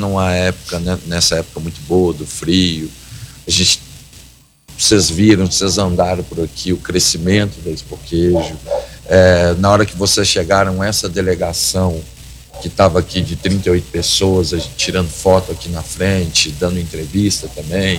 numa época, né, nessa época muito boa do frio. Vocês viram, vocês andaram por aqui, o crescimento da Expo Queijo. Na hora que vocês chegaram, essa delegação que estava aqui de 38 pessoas, a gente tirando foto aqui na frente, dando entrevista também.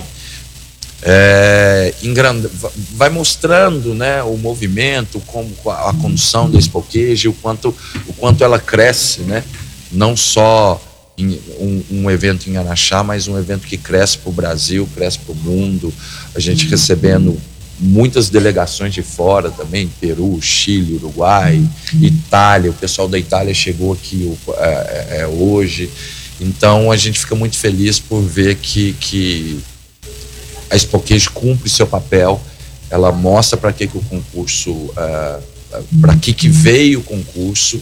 Vai mostrando, né, o movimento, como a condução da Expo Queijo, o quanto ela cresce, né? Não só um evento em Araxá, mas um evento que cresce para o Brasil, cresce para o mundo. A gente recebendo muitas delegações de fora também, Peru, Chile, Uruguai, Itália. O pessoal da Itália chegou aqui hoje. Então a gente fica muito feliz por ver que a Expo Queijo cumpre seu papel. Ela mostra para que o concurso, para que veio o concurso,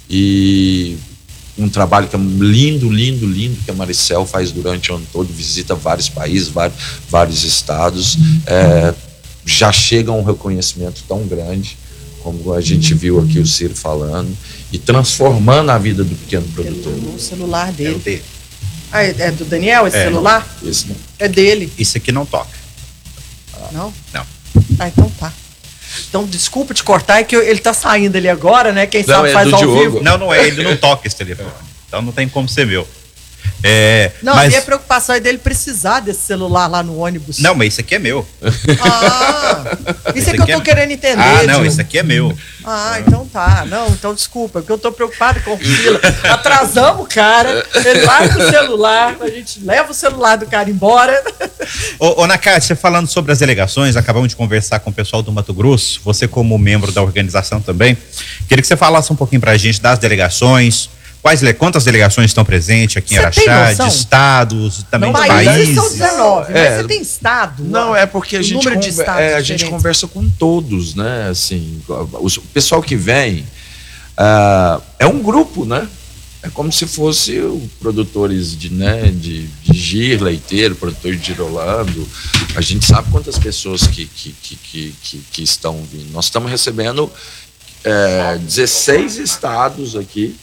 e um trabalho que é lindo que a Maricel faz durante o ano todo, visita vários países, vários estados. Já chega a um reconhecimento tão grande, como a gente viu aqui o Ciro falando, e transformando a vida do pequeno produtor. O celular dele. É o dele. É do Daniel esse celular? Não, esse não. É dele. Isso aqui não toca. Não? Não. Então tá. Então, desculpa te cortar, é que ele tá saindo ali agora, né? Quem sabe faz ao Diogo. vivo. Não é, ele não toca esse telefone. Então não tem como ser meu. Não, mas... a minha preocupação é dele precisar desse celular lá no ônibus. Não, mas esse aqui é meu. Isso é que eu tô querendo entender. Não, esse aqui é meu. Então tá. Não, então desculpa, porque eu tô preocupado com o fila. Atrasamos o cara, ele larga o celular, a gente leva o celular do cara embora. Ô Nakati, você falando sobre as delegações, acabamos de conversar com o pessoal do Mato Grosso, você como membro da organização também, queria que você falasse um pouquinho pra gente das delegações. Quantas delegações estão presentes aqui em Araxá, de estados, também de países? São 19, mas você tem estado? Não, é porque a gente conversa com todos, né? Assim, o pessoal que vem é um grupo, né? É como se fosse produtores de gir, leiteiro, produtor de girolando. A gente sabe quantas pessoas que estão vindo. Nós estamos recebendo 16 estados aqui.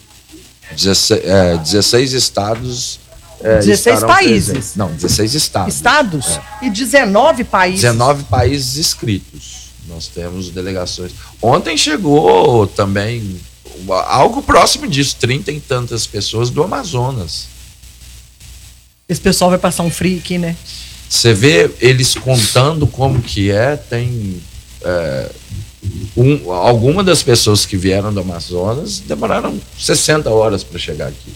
16 estados. 16 países. Presentes. Não, 16 estados. Estados? E 19 países. 19 países inscritos. Nós temos delegações. Ontem chegou também algo próximo disso, 30 e tantas pessoas do Amazonas. Esse pessoal vai passar um frio aqui, né? Você vê eles contando como que tem... algumas das pessoas que vieram do Amazonas demoraram 60 horas para chegar aqui.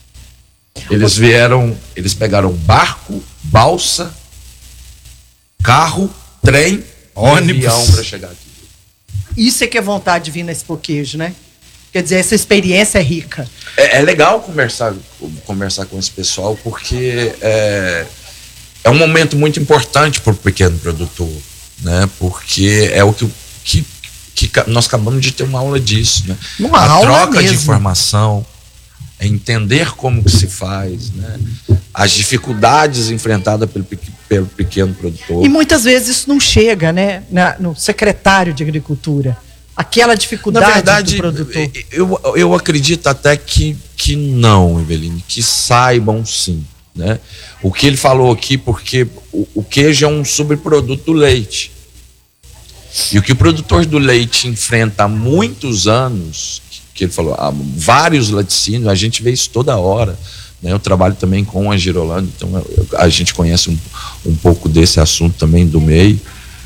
Eles pegaram barco, balsa, carro, trem, ônibus, avião para chegar aqui. Isso é que é vontade de vir na Expo Queijo, né? Quer dizer, essa experiência é rica. É legal conversar com esse pessoal, porque é um momento muito importante para o pequeno produtor, né? Porque é o que nós acabamos de ter uma aula disso, né? A troca de informação, entender como que se faz, né? As dificuldades enfrentadas pelo pequeno produtor. E muitas vezes isso não chega, né? No secretário de Agricultura. Aquela dificuldade, na verdade, do produtor. Eu acredito até que não, Eveline, que saibam sim, né? O que ele falou aqui, porque o queijo é um subproduto do leite. E o que o produtor do leite enfrenta há muitos anos, que ele falou, há vários laticínios, a gente vê isso toda hora, né? Eu trabalho também com a Girolando, então a gente conhece um pouco desse assunto também do meio.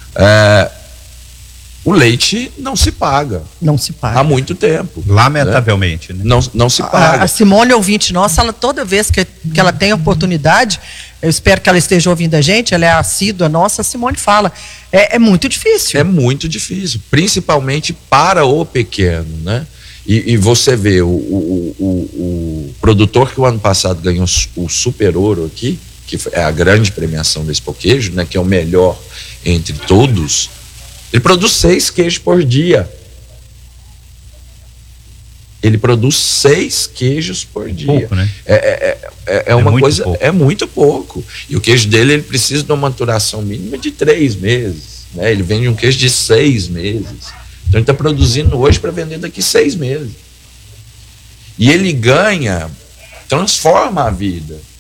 O leite não se paga. Não se paga. Há muito tempo. Lamentavelmente, né? Não se paga. A Simone, ouvinte nossa, ela toda vez que ela tem oportunidade, eu espero que ela esteja ouvindo a gente, ela é assídua nossa, a Simone fala, é muito difícil. É muito difícil, principalmente para o pequeno, né? E você vê, o produtor que o ano passado ganhou o Super Ouro aqui, que é a grande premiação da Expo Queijo, né? Que é o melhor entre todos, ele produz 6 queijos por dia. Ele produz 6 queijos por dia. Pouco, né? É uma coisa, pouco. É muito pouco. E o queijo dele, ele precisa de uma maturação mínima de 3 meses, né? Ele vende um queijo de 6 meses. Então ele está produzindo hoje para vender daqui 6 meses. E ele transforma a vida